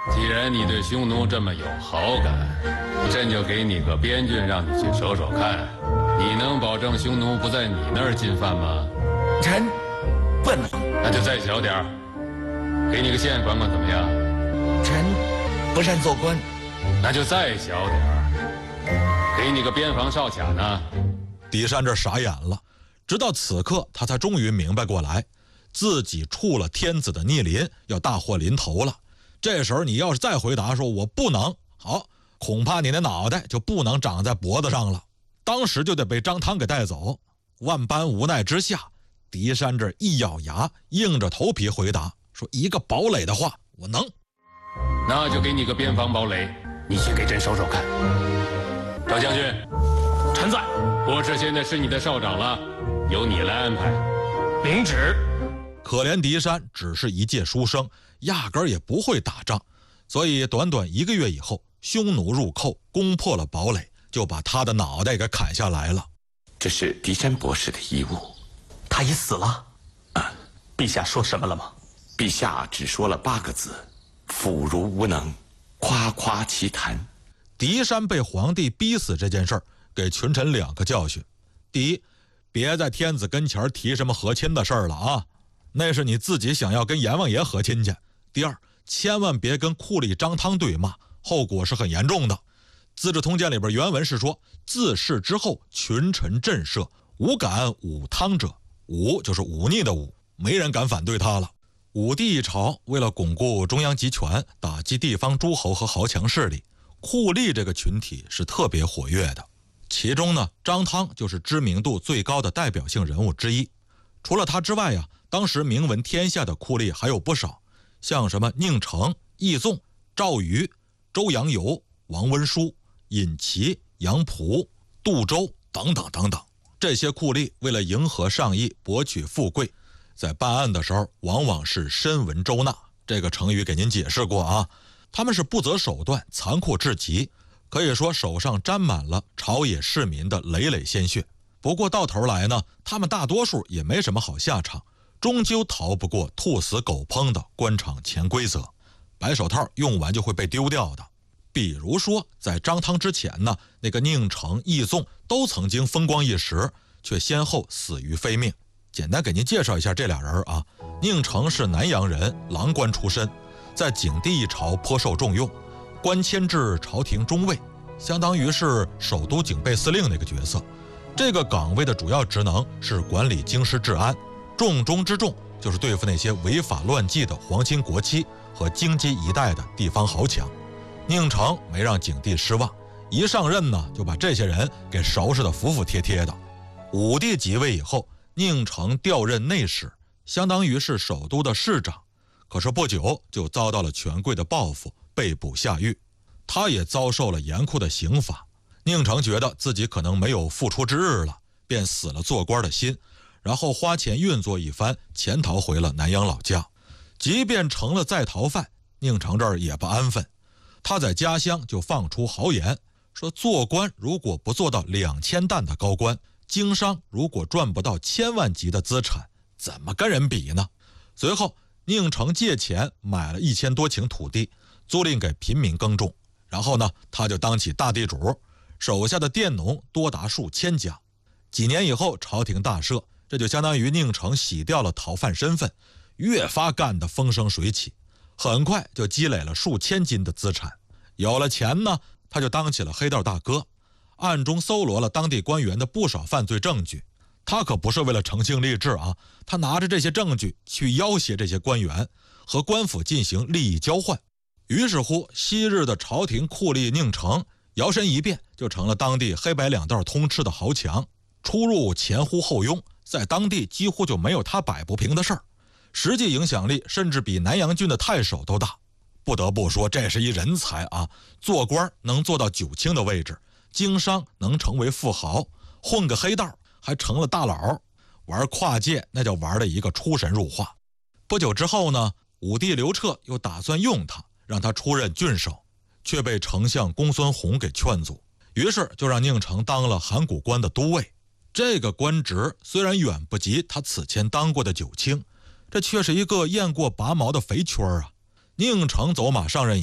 既然你对匈奴这么有好感，朕就给你个边郡，让你去守守看。你能保证匈奴不在你那儿进犯吗？ 臣不能。 那就再小点儿，给你个县管管怎么样？ 臣不善做官。 那就再小点儿，给你个边防哨卡呢？ 狄山这傻眼了，直到此刻他才终于明白过来，自己触了天子的逆鳞，要大祸临头了。这时候你要是再回答说我不能，好，恐怕你的脑袋就不能长在脖子上了，当时就得被张汤给带走。万般无奈之下，狄山这一咬牙，硬着头皮回答说一个堡垒的话我能。 那就给你个边防堡垒，你去给朕守守看。赵将军， 臣在。 国师现在是你的少长了，由你来安排。 领旨。 可怜狄山只是一介书生，压根儿也不会打仗，所以短短1个月以后，匈奴入寇，攻破了堡垒，就把他的脑袋给砍下来了。 这是狄山博士的遗物。 他已死了。陛下说什么了吗？ 陛下只说了8个字：腐儒无能，夸夸其谈。 狄山被皇帝逼死这件事儿，给群臣2个教训。第一，别在天子跟前提什么和亲的事儿了啊，那是你自己想要跟阎王爷和亲去。第二，千万别跟酷吏张汤对骂，后果是很严重的。资治通鉴里边原文是说，自事之后，群臣震慑，无敢忤汤者。忤就是忤逆的忤，没人敢反对他了。武帝一朝为了巩固中央集权，打击地方诸侯和豪强势力，酷吏这个群体是特别活跃的。其中呢，张汤就是知名度最高的代表性人物之一。除了他之外呀，当时名闻天下的酷吏还有不少，像什么宁城、义纵、赵瑜、周阳游、王温书、尹齐、杨仆、杜周等等等等。这些酷吏为了迎合上意，博取富贵，在办案的时候往往是深闻周纳，这个成语给您解释过啊。他们是不择手段，残酷至极，可以说手上沾满了朝野市民的累累鲜血。不过到头来呢，他们大多数也没什么好下场，终究逃不过兔死狗烹的官场潜规则，白手套用完就会被丢掉的。比如说在张汤之前呢，那个宁城、义纵都曾经风光一时，却先后死于非命。简单给您介绍一下这俩人啊。宁城是南阳人，郎官出身，在景帝一朝颇受重用，官迁至朝廷中尉，相当于是首都警备司令那个角色。这个岗位的主要职能是管理京师治安，重中之重就是对付那些违法乱纪的皇亲国戚和京畿一带的地方豪强。宁城没让景帝失望，一上任呢就把这些人给收拾得服服帖帖的。武帝即位以后，宁城调任内史，相当于是首都的市长，可是不久就遭到了权贵的报复，被捕下狱。他也遭受了严酷的刑罚。宁城觉得自己可能没有复出之日了，便死了做官的心，然后花钱运作一番，潜逃回了南阳老家。即便成了在逃犯，宁城这儿也不安分。他在家乡就放出豪言，说做官如果不做到2000担的高官，经商如果赚不到1000万级的资产，怎么跟人比呢？随后宁城借钱买了1000多顷土地，租赁给平民耕种，然后呢他就当起大地主，手下的佃农多达数千家。几年以后朝廷大赦，这就相当于宁城洗掉了逃犯身份，越发干得风生水起，很快就积累了数千斤的资产。有了钱呢，他就当起了黑道大哥，暗中搜罗了当地官员的不少犯罪证据。他可不是为了成性励志啊，他拿着这些证据去要挟这些官员，和官府进行利益交换。于是乎，昔日的朝廷酷吏宁城摇身一变，就成了当地黑白两道通吃的豪强，出入前呼后拥，在当地几乎就没有他摆不平的事儿，实际影响力甚至比南阳郡的太守都大。不得不说，这是一人才啊！做官能做到九卿的位置，经商能成为富豪，混个黑道还成了大佬，玩跨界那叫玩的一个出神入化。不久之后呢，武帝刘彻又打算用他，让他出任郡守，却被丞相公孙弘给劝阻，于是就让宁城当了函谷关的都尉。这个官职虽然远不及他此前当过的九卿，这却是一个雁过拔毛的肥缺啊！宁城走马上任